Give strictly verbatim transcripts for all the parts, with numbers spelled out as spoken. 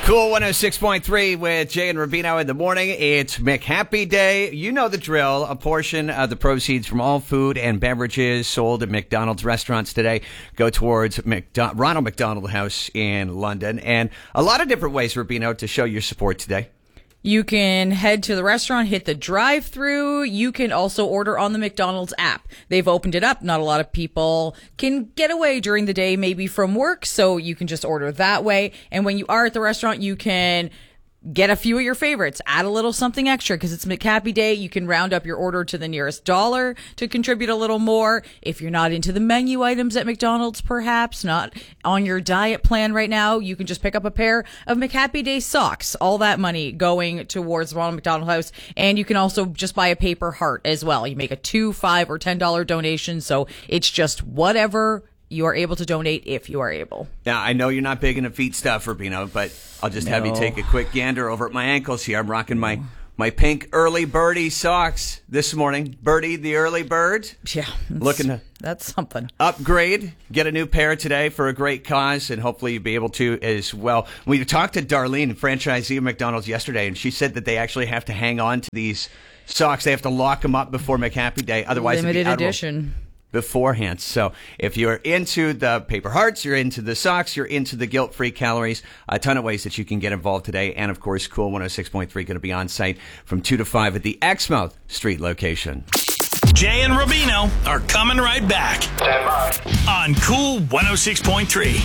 Cool one oh six point three with Jay and Rubino in the morning. It's McHappy Day. You know the drill. A portion of the proceeds from all food and beverages sold at McDonald's restaurants today go towards McDo- Ronald McDonald House in London. And a lot of different ways, Rubino, to show your support today. You can head to the restaurant, hit the drive-thru. You can also order on the McDonald's app. They've opened it up. Not a lot of people can get away during the day, maybe from work, so you can just order that way. And when you are at the restaurant, you can get a few of your favorites, add a little something extra because it's McHappy Day. You can round up your order to the nearest dollar to contribute a little more. If you're not into the menu items at McDonald's, perhaps not on your diet plan right now, you can just pick up a pair of McHappy Day socks. All that money going towards the Ronald McDonald House. And you can also just buy a paper heart as well. You make a two, five, or ten dollar donation. So it's just whatever you are able to donate if you are able. Now, I know you're not big into feet stuff, Rubino, but I'll just have No. you take a quick gander over at my ankles here. I'm rocking my, my pink early birdie socks this morning. Birdie, the early bird. Yeah. Looking to That's something. upgrade, get a new pair today for a great cause, and hopefully you'll be able to as well. We talked to Darlene, franchisee of McDonald's, yesterday, and she said that they actually have to hang on to these socks. They have to lock them up before McHappy Day. Otherwise, it'd be Limited out of- edition. beforehand. So if you're into the paper hearts, you're into the socks, you're into the guilt-free calories, a ton of ways that you can get involved today. And of course, Cool one oh six point three going to be on site from two to five at the Exmouth Street location. Jay and Rubino are coming right back on Cool one oh six point three.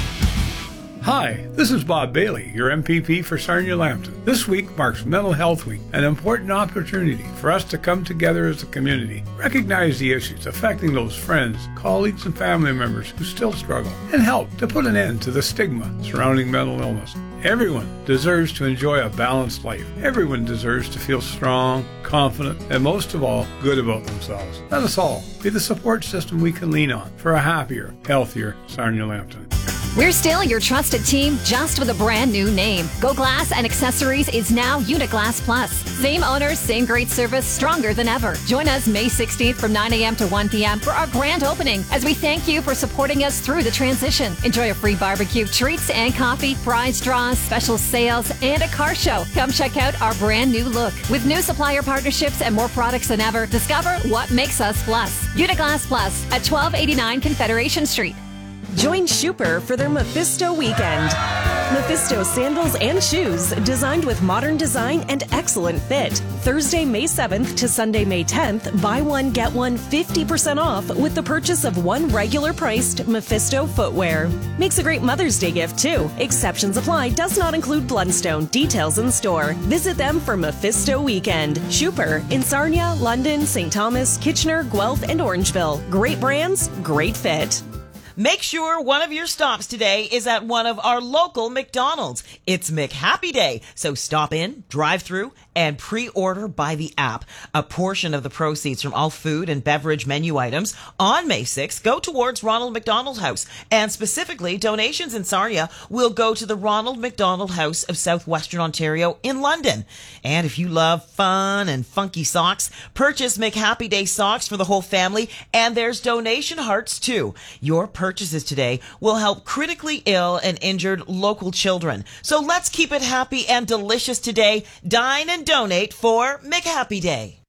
Hi, this is Bob Bailey, your M P P for Sarnia-Lambton. This week marks Mental Health Week, an important opportunity for us to come together as a community, recognize the issues affecting those friends, colleagues, and family members who still struggle, and help to put an end to the stigma surrounding mental illness. Everyone deserves to enjoy a balanced life. Everyone deserves to feel strong, confident, and most of all, good about themselves. Let us all be the support system we can lean on for a happier, healthier Sarnia-Lambton. We're still your trusted team, just with a brand new name. Go Glass and Accessories is now Uniglass Plus. Same owners, same great service, stronger than ever. Join us May sixteenth from nine a.m. to one p.m. for our grand opening as we thank you for supporting us through the transition. Enjoy a free barbecue, treats and coffee, prize draws, special sales, and a car show. Come check out our brand new look. With new supplier partnerships and more products than ever, discover what makes us Plus. Uniglass Plus at twelve eighty-nine Confederation Street. Join Schuper for their Mephisto weekend. Mephisto sandals and shoes designed with modern design and excellent fit. Thursday, May seventh to Sunday, May tenth, buy one, get one fifty percent off with the purchase of one regular priced Mephisto footwear. Makes a great Mother's Day gift too. Exceptions apply, does not include Blundstone. Details in store. Visit them for Mephisto weekend. Schuper in Sarnia, London, Saint Thomas, Kitchener, Guelph, and Orangeville. Great brands, great fit. Make sure one of your stops today is at one of our local McDonald's. It's McHappy Day, so stop in, drive through, and pre-order by the app. A portion of the proceeds from all food and beverage menu items on May sixth go towards Ronald McDonald House, and specifically donations in Sarnia will go to the Ronald McDonald House of Southwestern Ontario in London. And if you love fun and funky socks, purchase McHappy Day socks for the whole family, and there's donation hearts too. Your purchases today will help critically ill and injured local children. So let's keep it happy and delicious today. Dine and donate for McHappy Day.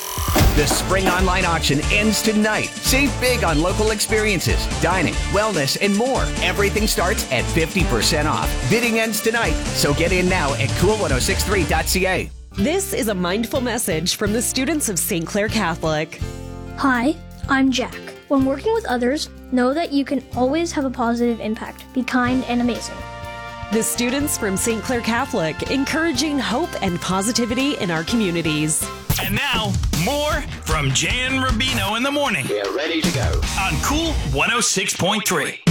The spring online auction ends tonight. Save big on local experiences, dining, wellness, and more. Everything starts at fifty percent off. Bidding ends tonight, so get in now at cool ten sixty-three dot c a. This is a mindful message from the students of Saint Clair Catholic. Hi, I'm Jack. When working with others, know that you can always have a positive impact. Be kind and amazing. The students from Saint Clair Catholic, encouraging hope and positivity in our communities. And now, more from Jay and Rubino in the morning. We're ready to go on Cool one oh six point three.